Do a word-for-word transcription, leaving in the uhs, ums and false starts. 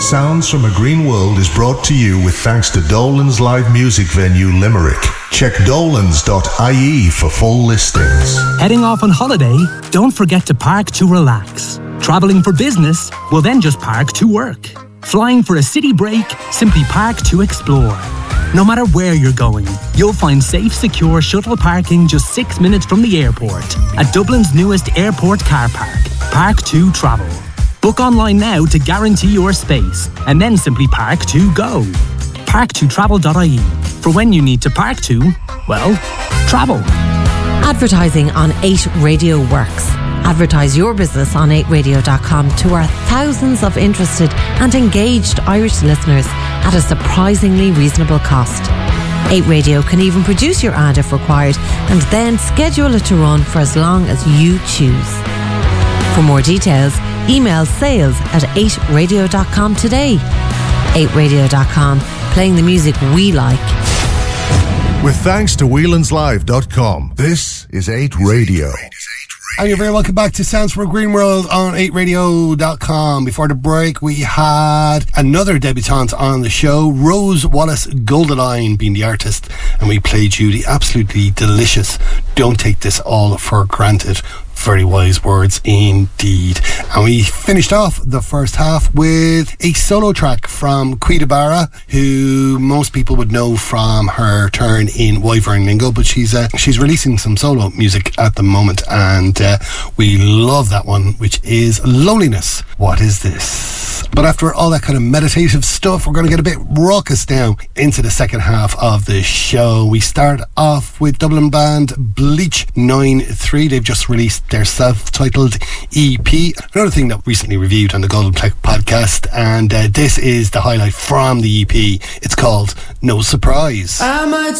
Sounds from a Green World is brought to you with thanks to Dolan's live music venue Limerick. Check dolans dot I E for full listings. Heading off on holiday? Don't forget to park to relax. Travelling for business? Well then just park to work. Flying for a city break? Simply park to explore. No matter where you're going, you'll find safe, secure shuttle parking just six minutes from the airport at Dublin's newest airport car park, Park two Travel. Book online now to guarantee your space and then simply park to go. park to travel dot I E. For when you need to park to, well, travel. Advertising on eight Radio works. Advertise your business on eight radio dot com to our thousands of interested and engaged Irish listeners at a surprisingly reasonable cost. eight Radio can even produce your ad if required and then schedule it to run for as long as you choose. For more details, email sales at eight radio dot com today. eight radio dot com, playing the music we like. With thanks to whelan's live dot com, this is eight Radio. And you're very welcome back to Sounds from a Green World on eight radio dot com. Before the break, we had another debutante on the show, Rose Wallace Goldenline being the artist, and we played you the absolutely delicious Don't Take This All for Granted. Very wise words indeed. And we finished off the first half with a solo track from Quita Barra, who most people would know from her turn in Wyvern Lingo, but she's uh, she's releasing some solo music at the moment, and uh, we love that one, which is Loneliness. What is this? But after all that kind of meditative stuff, we're going to get a bit raucous now into the second half of the show. We start off with Dublin band Bleach nine three. They've just released their self-titled E P, another thing that recently reviewed on the Golden Pleck podcast, and uh, this is the highlight from the E P. It's called No Surprise. I might